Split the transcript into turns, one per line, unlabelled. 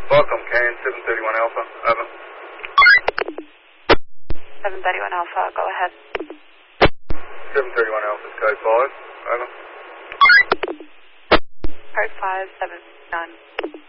Welcome, Kane, 731 Alpha, over.
731 Alpha, go ahead.
731 Alpha, code 5, over.
Code 5, 7, none.